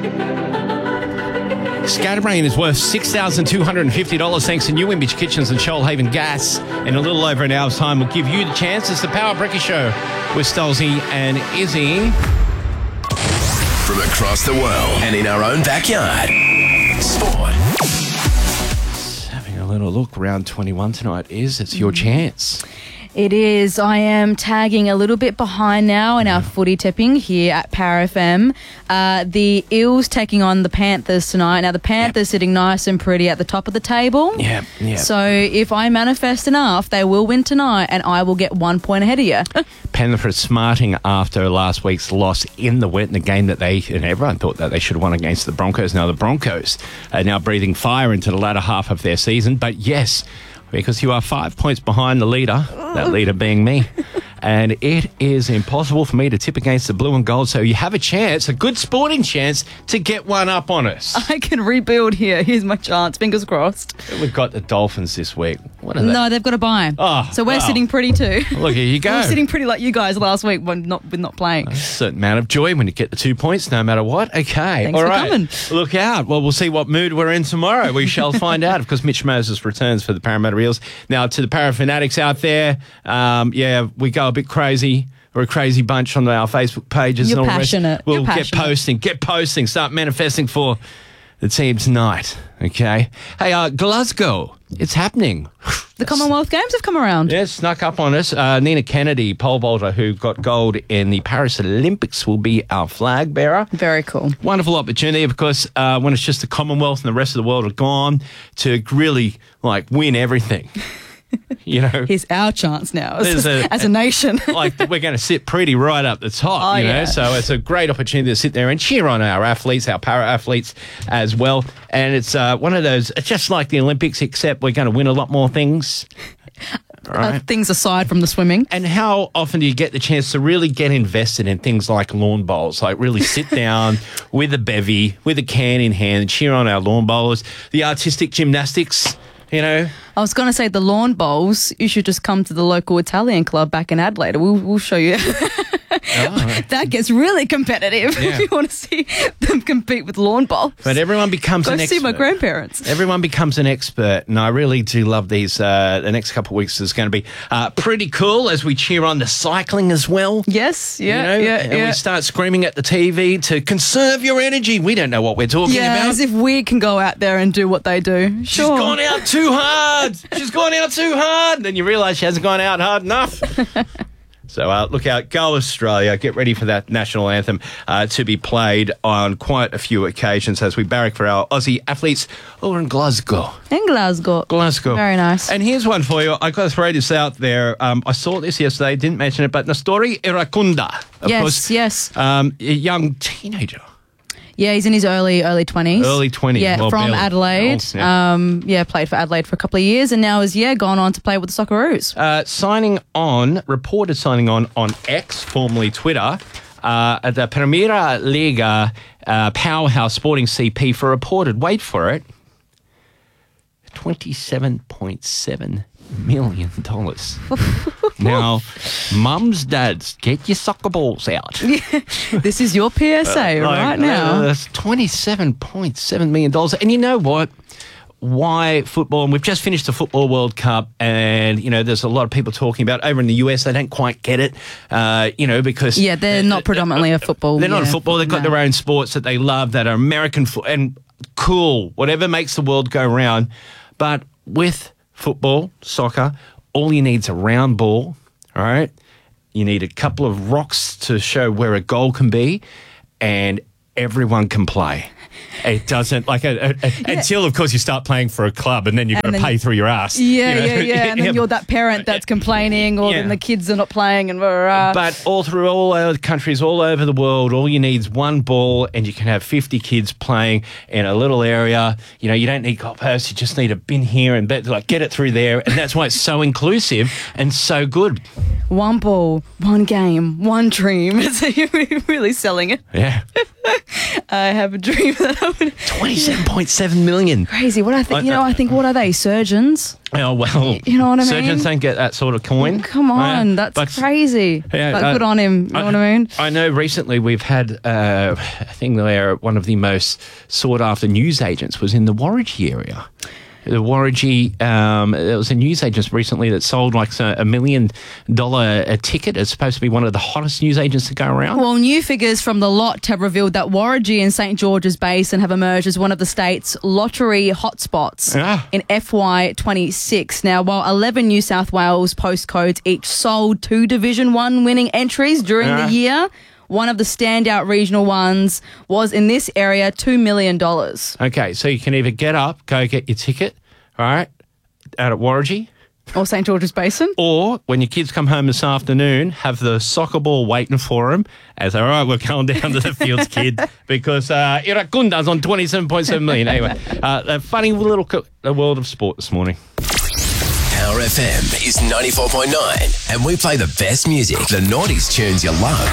Scatterbrain is worth $6,250 thanks to New Image Kitchens and Shoalhaven Gas. In a little over an hour's time, we'll give you the chance. It's the Power Breakfast Show with Stolzy and Izzy. From across the world and in our own backyard. Sport. Having a little look. Round 21 tonight it's your chance. It is. I am tagging a little bit behind now in our footy tipping here at Power FM. The Eels taking on the Panthers tonight. Now, the Panthers sitting nice and pretty at the top of the table. Yeah. So if I manifest enough, they will win tonight and I will get 1 point ahead of you. Penrith smarting after last week's loss in the wet in the game that everyone thought that they should have won against the Broncos. Now, the Broncos are now breathing fire into the latter half of their season. But yes, because you are 5 points behind the leader, that leader being me. And it is impossible for me to tip against the blue and gold. So you have a chance, a good sporting chance, to get one up on us. I can rebuild here. Here's my chance. Fingers crossed. We've got the Dolphins this week. What are they? No, they've got a bye. Oh, so we're sitting pretty too. Look, here you go. We're sitting pretty like you guys last week when not playing. A certain amount of joy when you get the 2 points, no matter what. Okay. Thanks for coming. Look out. Well, we'll see what mood we're in tomorrow. We shall find out, because Mitch Moses returns for the Parramatta Eels. Now, to the Para fanatics out there, we go a bit crazy. We're a crazy bunch on our Facebook pages. You're and all passionate. The rest. We'll You're passionate. get posting, start manifesting for the team tonight. Okay. Hey, Glasgow, it's happening. The Commonwealth Games have come around. Yeah, snuck up on us. Nina Kennedy, pole vaulter, who got gold in the Paris Olympics, will be our flag bearer. Very cool. Wonderful opportunity, of course, when it's just the Commonwealth and the rest of the world are gone, to really, win everything. You know, here's our chance now as a nation. We're going to sit pretty right up the top, you know. So it's a great opportunity to sit there and cheer on our athletes, our para athletes as well. And it's one of those. It's just like the Olympics, except we're going to win a lot more things. Right. Things aside from the swimming. And how often do you get the chance to really get invested in things like lawn bowls? Like really sit down with a bevy, with a can in hand, and cheer on our lawn bowlers. The artistic gymnastics. You know, I was going to say the lawn bowls. You should just come to the local Italian club back in Adelaide. We'll show you. That gets really competitive if you want to see them compete with lawn bowls. But everyone becomes an expert. Go see my grandparents. Everyone becomes an expert, and I really do love these. The next couple of weeks is going to be pretty cool as we cheer on the cycling as well. Yes, we start screaming at the TV to conserve your energy. We don't know what we're talking about. As if we can go out there and do what they do. Sure. She's gone out too hard. She's gone out too hard. Then you realise she hasn't gone out hard enough. So look out, go Australia. Get ready for that national anthem to be played on quite a few occasions as we barrack for our Aussie athletes over in Glasgow. Glasgow. Very nice. And here's one for you. I got to throw this out there. I saw this yesterday, didn't mention it, but Nestori Irakunda. Of course, a young teenager. Yeah, he's in his early 20s. Early 20s. Yeah, well, from barely. Adelaide. Played for Adelaide for a couple of years and now has, gone on to play with the Socceroos. Reported signing on X, formerly Twitter, at the Primera Liga powerhouse Sporting CP for reported, wait for it, $27.7 million. Now, mums, dads, get your soccer balls out. This is your PSA right now. That's $27.7 million. And you know what? Why football? And we've just finished the Football World Cup, and there's a lot of people talking about over in the US. They don't quite get it, because they're not predominantly a football. They're not a football. They've got their own sports that they love that are American and cool. Whatever makes the world go round. But with football, soccer, all you need is a round ball. All right, you need a couple of rocks to show where a goal can be, and everyone can play. It doesn't until, of course, you start playing for a club, and then you've got to pay through your ass. And then you're that parent that's complaining, or then the kids are not playing, and But all other countries, all over the world, all you need is one ball, and you can have 50 kids playing in a little area. You don't need goalposts; you just need a bin here and get it through there, and that's why it's so inclusive and so good. One ball, one game, one dream. So you're really selling it. Yeah. I have a dream that $27.7 million. Crazy. What I think, I think, what are they? Surgeons? Oh, well, You know what I mean? surgeons don't get that sort of coin. Come on, that's crazy. Yeah, but good on him. You know what I mean? I know recently we've had a thing where one of the most sought after news agents was in the Warringah area. The Warringah, there was a news agent recently that sold like $1 million a ticket. It's supposed to be one of the hottest news agents to go around. Well, new figures from the lot have revealed that Warringah and St George's Basin have emerged as one of the state's lottery hotspots in FY26. Now, while 11 New South Wales postcodes each sold 2 Division 1 winning entries during the year, one of the standout regional ones was in this area, $2 million. Okay, so you can either get up, go get your ticket, all right, out at Warringah, Or St George's Basin. or when your kids come home this afternoon, have the soccer ball waiting for them as, all right, we're going down to the fields, kid, because Irakunda's on $27.7 million. Anyway, a funny little the world of sport this morning. Power FM is 94.9, and we play the best music, the noughties tunes you love.